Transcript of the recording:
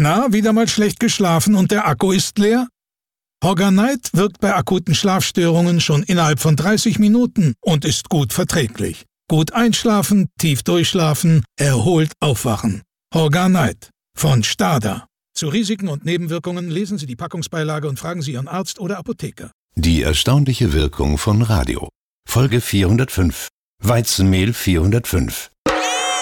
Na, wieder mal schlecht geschlafen und der Akku ist leer? Horganite wirkt bei akuten Schlafstörungen schon innerhalb von 30 Minuten und ist gut verträglich. Gut einschlafen, tief durchschlafen, erholt aufwachen. Horganite von Stada. Zu Risiken und Nebenwirkungen lesen Sie die Packungsbeilage und fragen Sie Ihren Arzt oder Apotheker. Die erstaunliche Wirkung von Radio. Folge 405. Weizenmehl 405.